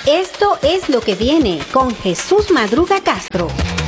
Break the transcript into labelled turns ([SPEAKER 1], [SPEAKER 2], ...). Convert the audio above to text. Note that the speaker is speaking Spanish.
[SPEAKER 1] Esto es lo que viene con Jesús Madruga Castro.